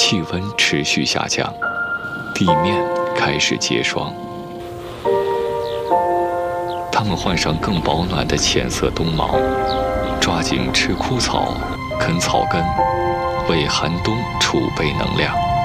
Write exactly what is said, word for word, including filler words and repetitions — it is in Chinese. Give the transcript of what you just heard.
气温持续下降，地面开始结霜。它们换上更保暖的浅色冬毛，抓紧吃枯草、啃草根，为寒冬储备能量。